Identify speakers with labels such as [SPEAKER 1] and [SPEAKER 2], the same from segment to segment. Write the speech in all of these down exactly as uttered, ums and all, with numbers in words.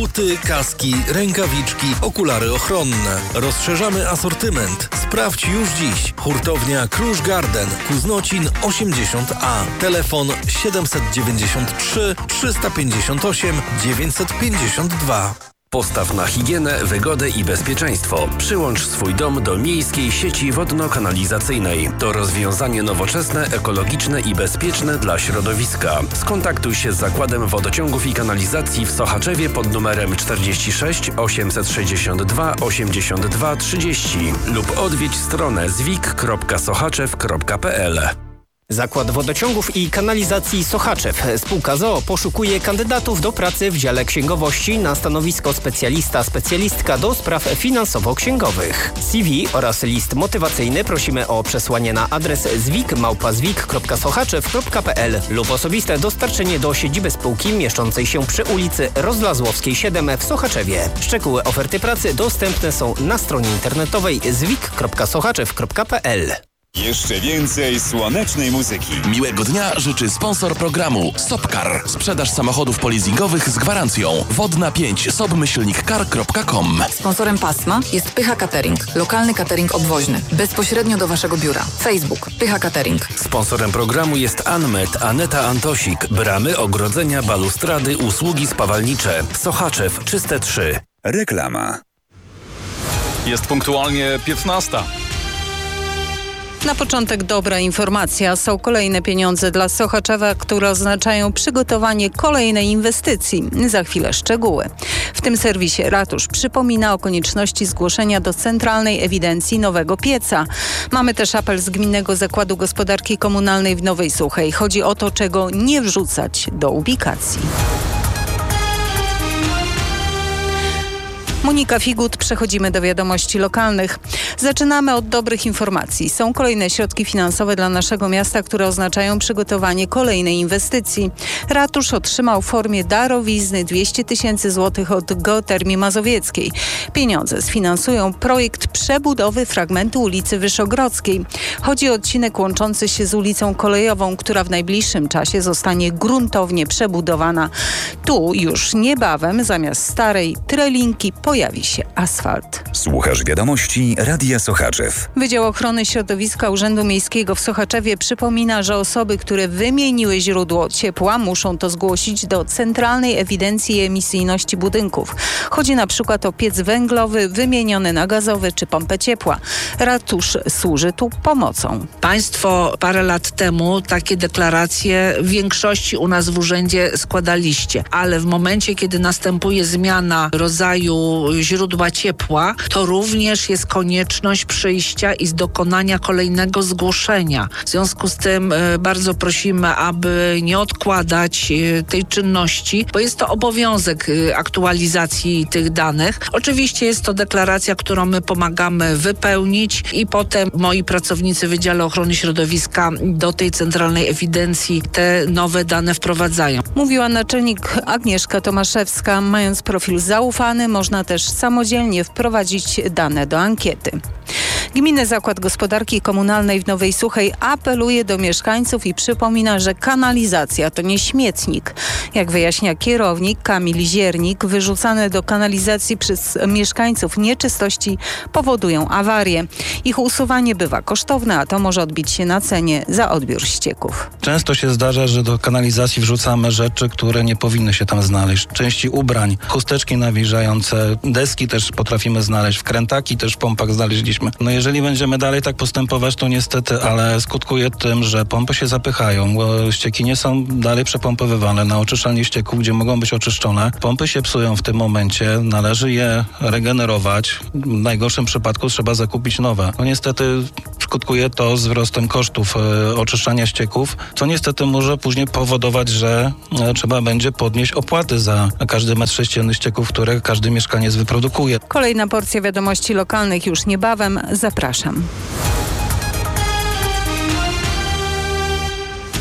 [SPEAKER 1] buty, kaski, rękawiczki, okulary ochronne. Rozszerzamy asortyment. Sprawdź już dziś. Hurtownia Krusz Garden, Kuznocin osiemdziesiąt A. Telefon siedemset dziewięćdziesiąt trzy trzysta pięćdziesiąt osiem dziewięćset pięćdziesiąt dwa.
[SPEAKER 2] Postaw na higienę, wygodę i bezpieczeństwo. Przyłącz swój dom do miejskiej sieci wodno-kanalizacyjnej. To rozwiązanie nowoczesne, ekologiczne i bezpieczne dla środowiska. Skontaktuj się z Zakładem Wodociągów i Kanalizacji w Sochaczewie pod numerem czterdzieści sześć osiemset sześćdziesiąt dwa osiemdziesiąt dwa trzydzieści lub odwiedź stronę zwik kropka sochaczew kropka p l.
[SPEAKER 3] Zakład Wodociągów i Kanalizacji Sochaczew. Spółka z o o poszukuje kandydatów do pracy w dziale księgowości na stanowisko specjalista, specjalistka do spraw finansowo-księgowych. C V oraz list motywacyjny prosimy o przesłanie na adres zwik małpa zwik kropka sochaczew kropka p l lub osobiste dostarczenie do siedziby spółki mieszczącej się przy ulicy Rozlazłowskiej siedem w Sochaczewie. Szczegóły oferty pracy dostępne są na stronie internetowej zwik kropka sochaczew kropka p l.
[SPEAKER 4] Jeszcze więcej słonecznej muzyki.
[SPEAKER 5] Miłego dnia życzy sponsor programu Sopcar. Sprzedaż samochodów polizingowych z gwarancją. Wodna pięć sobmyślnik car kropka com.
[SPEAKER 6] Sponsorem pasma jest Pycha Catering. Lokalny catering obwoźny. Bezpośrednio do Waszego biura. Facebook Pycha Catering.
[SPEAKER 2] Sponsorem programu jest Anmet, Aneta Antosik. Bramy, ogrodzenia, balustrady, usługi spawalnicze. Sochaczew Czyste trzy.
[SPEAKER 4] Reklama.
[SPEAKER 7] Jest punktualnie piętnasta.
[SPEAKER 8] Na początek dobra informacja. Są kolejne pieniądze dla Sochaczewa, które oznaczają przygotowanie kolejnej inwestycji. Za chwilę szczegóły. W tym serwisie ratusz przypomina o konieczności zgłoszenia do Centralnej Ewidencji nowego pieca. Mamy też apel z Gminnego Zakładu Gospodarki Komunalnej w Nowej Suchej. Chodzi o to, czego nie wrzucać do ubikacji. Monika Figut, przechodzimy do wiadomości lokalnych. Zaczynamy od dobrych informacji. Są kolejne środki finansowe dla naszego miasta, które oznaczają przygotowanie kolejnej inwestycji. Ratusz otrzymał w formie darowizny dwieście tysięcy złotych od Geotermii Mazowieckiej. Pieniądze sfinansują projekt przebudowy fragmentu ulicy Wyszogrodzkiej. Chodzi o odcinek łączący się z ulicą Kolejową, która w najbliższym czasie zostanie gruntownie przebudowana. Tu już niebawem zamiast starej trelinki pojawi się asfalt.
[SPEAKER 4] Słuchasz wiadomości Radia Sochaczew.
[SPEAKER 8] Wydział Ochrony Środowiska Urzędu Miejskiego w Sochaczewie przypomina, że osoby, które wymieniły źródło ciepła, muszą to zgłosić do Centralnej Ewidencji Emisyjności Budynków. Chodzi na przykład o piec węglowy wymieniony na gazowy czy pompę ciepła. Ratusz służy tu pomocą.
[SPEAKER 9] Państwo parę lat temu takie deklaracje w większości u nas w urzędzie składaliście, ale w momencie, kiedy następuje zmiana rodzaju źródła ciepła, to również jest konieczność przyjścia i dokonania kolejnego zgłoszenia. W związku z tym e, bardzo prosimy, aby nie odkładać e, tej czynności, bo jest to obowiązek e, aktualizacji tych danych. Oczywiście jest to deklaracja, którą my pomagamy wypełnić i potem moi pracownicy Wydziale Ochrony Środowiska do tej centralnej ewidencji te nowe dane wprowadzają.
[SPEAKER 8] Mówiła naczelnik Agnieszka Tomaszewska. Mając profil zaufany, można też samodzielnie wprowadzić dane do ankiety. Gminny Zakład Gospodarki Komunalnej w Nowej Suchej apeluje do mieszkańców i przypomina, że kanalizacja to nie śmietnik. Jak wyjaśnia kierownik Kamil Ziernik, wyrzucane do kanalizacji przez mieszkańców nieczystości powodują awarie. Ich usuwanie bywa kosztowne, a to może odbić się na cenie za odbiór ścieków.
[SPEAKER 10] Często się zdarza, że do kanalizacji wrzucamy rzeczy, które nie powinny się tam znaleźć. Części ubrań, chusteczki nawilżające, deski też potrafimy znaleźć, wkrętaki też w pompach znaleźliśmy. No jeżeli będziemy dalej tak postępować, to niestety, ale skutkuje tym, że pompy się zapychają, ścieki nie są dalej przepompowywane na oczyszczalni ścieków, gdzie mogą być oczyszczone. Pompy się psują w tym momencie, należy je regenerować. W najgorszym przypadku trzeba zakupić nowe. No niestety skutkuje to wzrostem kosztów e, oczyszczania ścieków, co niestety może później powodować, że e, trzeba będzie podnieść opłaty za każdy metr sześcienny ścieków, które każdy mieszkaniec wyprodukuje.
[SPEAKER 8] Kolejna porcja wiadomości lokalnych już niebawem. Zapraszam.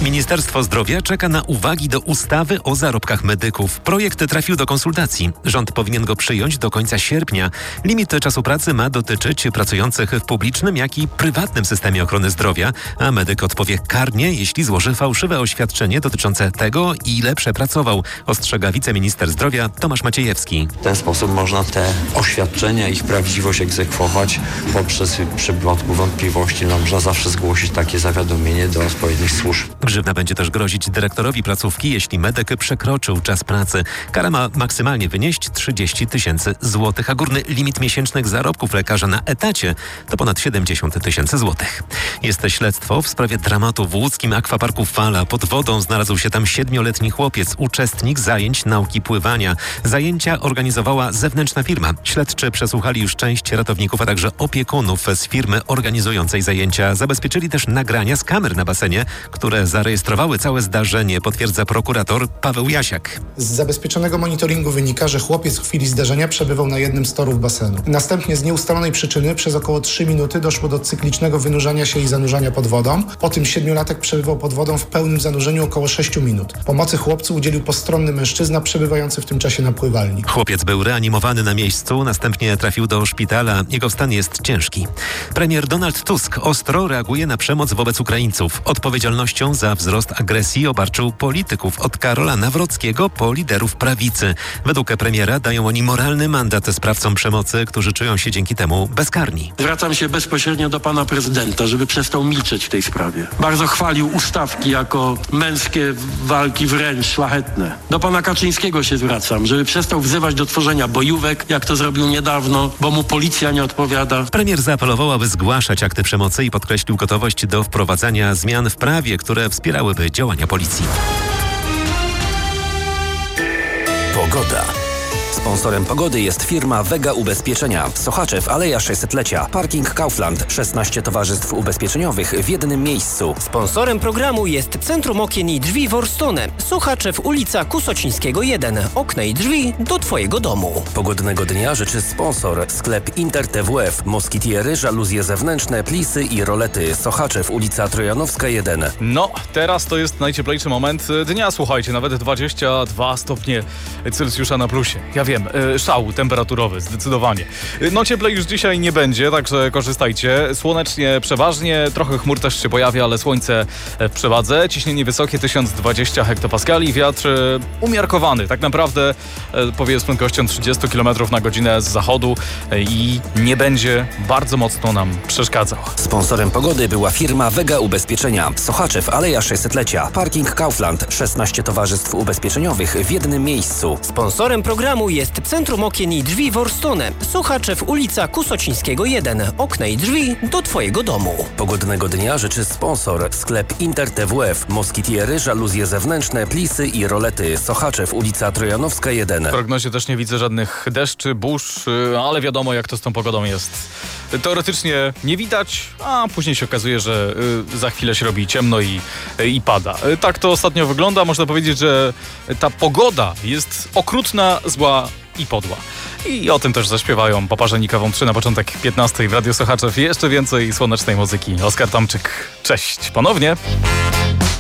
[SPEAKER 11] Ministerstwo Zdrowia czeka na uwagi do ustawy o zarobkach medyków. Projekt trafił do konsultacji. Rząd powinien go przyjąć do końca sierpnia. Limit czasu pracy ma dotyczyć pracujących w publicznym, jak i prywatnym systemie ochrony zdrowia, a medyk odpowie karnie, jeśli złoży fałszywe oświadczenie dotyczące tego, ile przepracował, ostrzega wiceminister zdrowia Tomasz Maciejewski.
[SPEAKER 12] W ten sposób można te oświadczenia, ich prawdziwość egzekwować poprzez w przypadku wątpliwości. No, można zawsze zgłosić takie zawiadomienie do odpowiednich służb.
[SPEAKER 11] Grzywna będzie też grozić dyrektorowi placówki, jeśli medyk przekroczył czas pracy. Kara ma maksymalnie wynieść trzydzieści tysięcy złotych, a górny limit miesięcznych zarobków lekarza na etacie to ponad siedemdziesiąt tysięcy złotych. Jest śledztwo w sprawie dramatu w łódzkim akwaparku Fala. Pod wodą znalazł się tam siedmioletni chłopiec, uczestnik zajęć nauki pływania. Zajęcia organizowała zewnętrzna firma. Śledczy przesłuchali już część ratowników, a także opiekunów z firmy organizującej zajęcia. Zabezpieczyli też nagrania z kamer na basenie, które zarejestrowały całe zdarzenie, potwierdza prokurator Paweł Jasiak.
[SPEAKER 13] Z zabezpieczonego monitoringu wynika, że chłopiec w chwili zdarzenia przebywał na jednym z torów basenu. Następnie z nieustalonej przyczyny przez około trzy minuty doszło do cyklicznego wynurzania się i zanurzania pod wodą. Po tym siedmiolatek przebywał pod wodą w pełnym zanurzeniu około sześciu minut. Pomocy chłopcu udzielił postronny mężczyzna przebywający w tym czasie na pływalni.
[SPEAKER 11] Chłopiec był reanimowany na miejscu, następnie trafił do szpitala. Jego stan jest ciężki. Premier Donald Tusk ostro reaguje na przemoc wobec Ukraińców. Odpowiedzialnością za wzrost agresji obarczył polityków od Karola Nawrockiego po liderów prawicy. Według premiera dają oni moralny mandat sprawcom przemocy, którzy czują się dzięki temu bezkarni.
[SPEAKER 14] Zwracam się bezpośrednio do pana prezydenta, żeby przestał milczeć w tej sprawie. Bardzo chwalił ustawki jako męskie walki wręcz szlachetne. Do pana Kaczyńskiego się zwracam, żeby przestał wzywać do tworzenia bojówek, jak to zrobił niedawno, bo mu policja nie odpowiada.
[SPEAKER 11] Premier zaapelował, aby zgłaszać akty przemocy i podkreślił gotowość do wprowadzania zmian w prawie, które wspierałyby działania policji.
[SPEAKER 2] Pogoda. Sponsorem pogody jest firma Vega Ubezpieczenia. Sochaczew, Aleja sześćsetlecia. Parking Kaufland. szesnaście towarzystw ubezpieczeniowych w jednym miejscu.
[SPEAKER 3] Sponsorem programu jest Centrum Okien i Drzwi Worstone. Sochaczew, ulica Kusocińskiego jeden. Okna i drzwi do Twojego domu.
[SPEAKER 2] Pogodnego dnia życzy sponsor. Sklep Inter T W F. Moskitiery, żaluzje zewnętrzne, plisy i rolety. Sochaczew, ulica Trojanowska jeden.
[SPEAKER 7] No, teraz to jest najcieplejszy moment dnia, słuchajcie. Nawet dwadzieścia dwa stopnie Celsjusza na plusie. Ja wiem, szał temperaturowy, zdecydowanie. No cieplej już dzisiaj nie będzie, także korzystajcie. Słonecznie przeważnie, trochę chmur też się pojawia, ale słońce w przewadze. Ciśnienie wysokie tysiąc dwadzieścia hektopaskali, wiatr umiarkowany, tak naprawdę powieje z prędkością trzydzieści kilometrów na godzinę z zachodu i nie będzie bardzo mocno nam przeszkadzał.
[SPEAKER 2] Sponsorem pogody była firma Vega Ubezpieczenia. Sochaczew, Aleja sześćsetlecia. Parking Kaufland. szesnaście towarzystw ubezpieczeniowych w jednym miejscu.
[SPEAKER 3] Sponsorem programu jest Centrum Okien i Drzwi Worstone. Sochaczew, ulica Kusocińskiego jeden. Okna i drzwi do Twojego domu.
[SPEAKER 2] Pogodnego dnia życzy sponsor. Sklep Inter T W F. Moskitiery, żaluzje zewnętrzne, plisy i rolety. Sochaczew, ulica Trojanowska jeden.
[SPEAKER 7] W prognozie też nie widzę żadnych deszczy, burz, ale wiadomo jak to z tą pogodą jest. Teoretycznie nie widać, a później się okazuje, że za chwilę się robi ciemno i, i pada. Tak to ostatnio wygląda. Można powiedzieć, że ta pogoda jest okrutna, zła i podła. I o tym też zaśpiewają Paparzenikową trzy na początek piętnastej w Radiu Sochaczew. Jeszcze więcej słonecznej muzyki. Oskar Tomczyk. Cześć ponownie.